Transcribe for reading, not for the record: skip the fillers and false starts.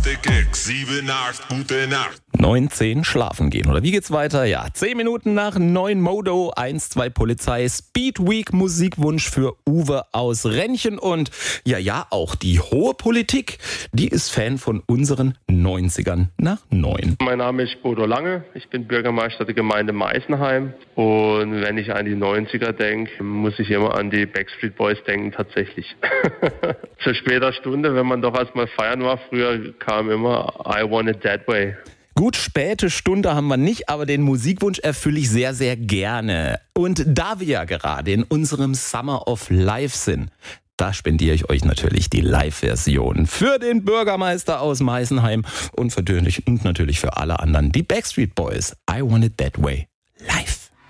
der Keks, 7, 8, gute Nacht. 9, 10, schlafen gehen. Oder wie geht's weiter? Ja, 10 Minuten nach 9 Modo, 1, 2 Polizei, Speed Week, Musikwunsch für Uwe aus Rennchen. Und ja, auch die hohe Politik, die ist Fan von unseren 90ern nach 9. Mein Name ist Bodo Lange, ich bin Bürgermeister der Gemeinde Meisenheim. Und wenn ich an die 90er denke, muss ich immer an die Backstreet Boys denken, tatsächlich. Zu später Stunde, wenn man doch erstmal feiern war, früher kam immer I Want It That Way. Gut, späte Stunde haben wir nicht, aber den Musikwunsch erfülle ich sehr, sehr gerne. Und da wir ja gerade in unserem Summer of Life sind, da spendiere ich euch natürlich die Live-Version für den Bürgermeister aus Meisenheim und natürlich für alle anderen, die Backstreet Boys. I Want It That Way live.